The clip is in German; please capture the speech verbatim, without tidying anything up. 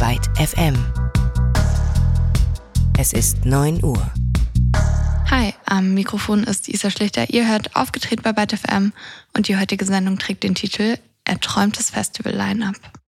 Byte F M. Es ist neun Uhr. Hi, am Mikrofon ist Isa Schlichter. Ihr hört Aufgetreten bei Byte F M und die heutige Sendung trägt den Titel Erträumtes Festival-Line-Up.